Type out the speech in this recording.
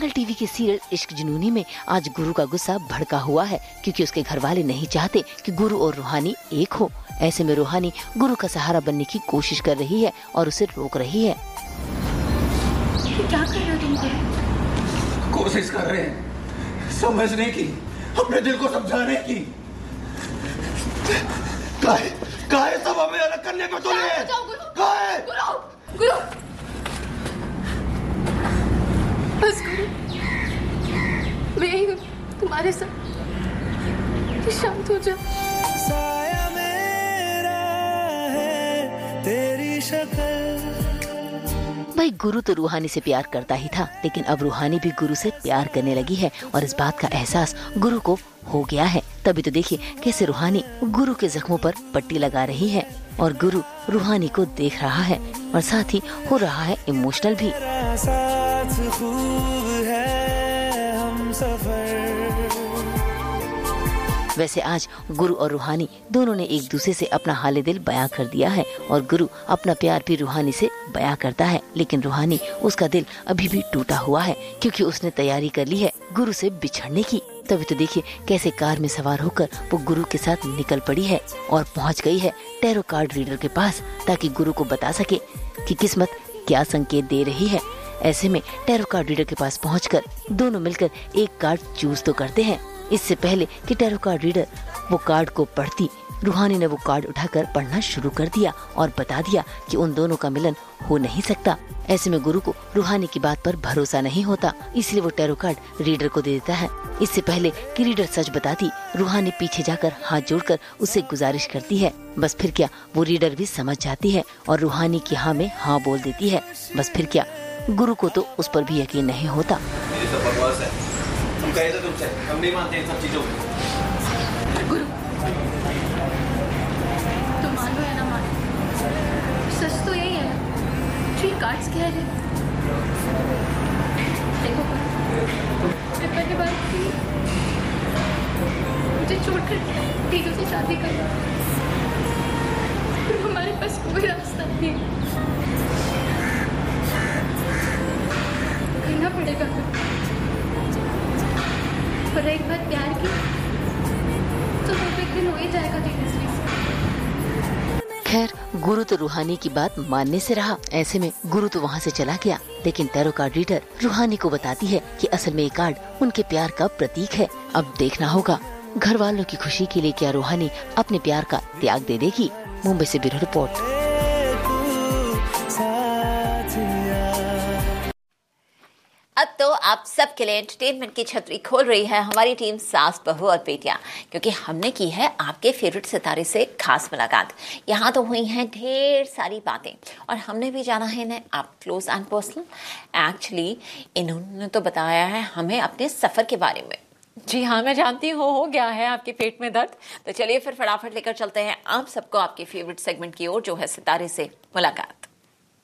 Real TV के serial इश्क जुनूनी में आज गुरु का गुस्सा भड़का हुआ है, क्योंकि उसके घर वाले नहीं चाहते कि गुरु और रूहानी एक हो। ऐसे में रूहानी गुरु का सहारा बनने की कोशिश कर रही है और उसे रोक रही है। क्या कर रहे हो तुम? कोशिश कर रहे हैं समझने की, अपने दिल को समझाने की। काहे सब हमें अलग करने को तुले? काहे? गुरु बस गुरु, मैं यही हूँ तुम्हारे साथ, तो शांत हो जा। साया मेरा है तेरी शक्ल। भाई गुरु तो रूहानी से प्यार करता ही था, लेकिन अब रूहानी भी गुरु से प्यार करने लगी है और इस बात का एहसास गुरु को हो गया है। तभी तो देखिए कैसे रूहानी गुरु के जख्मों पर पट्टी लगा रही है और गुरु रूहानी को देख रहा है और साथ ही हो रहा है इमोशनल भी। साथ खूब है हम सफर। वैसे आज गुरु और रूहानी दोनों ने एक दूसरे से अपना हाले दिल बयां कर दिया है और गुरु अपना प्यार भी रूहानी से बयां करता है, लेकिन रूहानी उसका दिल अभी भी टूटा हुआ है, क्योंकि उसने तैयारी कर ली है गुरु से बिछड़ने की। तभी तो देखिए कैसे कार में सवार होकर वो गुरु के साथ निकल पड़ी है और पहुंच गई है टैरो कार्ड रीडर के पास, ताकि गुरु को बता सके कि किस्मत क्या संकेत दे रही है। ऐसे में टैरो कार्ड रीडर के पास पहुंचकर दोनों मिलकर एक कार्ड चूज तो करते हैं। इससे पहले कि टैरो कार्ड रीडर वो कार्ड को पढ़ती, रूहानी ने वो कार्ड उठाकर पढ़ना शुरू कर दिया और बता दिया कि उन दोनों का मिलन हो नहीं सकता। ऐसे में गुरु को रूहानी की बात पर भरोसा नहीं होता, इसलिए वो टैरो कार्ड रीडर को दे देता है। इससे पहले कि रीडर सच बताती, रूहानी पीछे जाकर हाथ जोड़कर उससे गुजारिश करती है। बस फिर क्या, वो रीडर भी समझ जाती है और रूहानी की हाँ में हाँ बोल देती है। बस फिर क्या, गुरु को तो उस पर भी यकीन नहीं होता। हम कहे तो तुमसे, हम नहीं मानते इन सब चीजों को। गुरु तुम मानो या ना मानो, सच तो यही है जो ये कार्ड्स कह रहे हैं। देखो पेपर के बाद मुझे छोड़कर टीचर से शादी करना, हमारे पास कोई रास्ता नहीं, करना पड़ेगा। पर एक बार प्यार की तो वो एक दिन हो ही जाएगा तेजस्वी से। खैर गुरु तो रूहानी की बात मानने से रहा। ऐसे में गुरु तो वहाँ से चला गया, लेकिन टैरो कार्ड रीडर रूहानी को बताती है कि असल में ये कार्ड उनके प्यार का प्रतीक है। अब देखना होगा घर वालों की खुशी के लिए क्या रूहानी अपने प्यार का त्याग दे देगी। मुंबई से ब्यूरो रिपोर्ट। अब तो आप सबके लिए एंटरटेनमेंट की छतरी खोल रही है हमारी टीम सास बहू और बेटियां, क्योंकि हमने की है आपके फेवरेट सितारे से खास मुलाकात। यहाँ तो हुई हैं ढेर सारी बातें और हमने भी जाना है इन्हें आप क्लोज एंड पर्सनल। एक्चुअली इन्होंने तो बताया है हमें अपने सफर के बारे में। जी हाँ, मैं जानती हूँ हो गया है आपके पेट में दर्द, तो चलिए फिर फटाफट लेकर चलते हैं आप सबको आपके फेवरेट सेगमेंट की ओर, जो है सितारे से मुलाकात।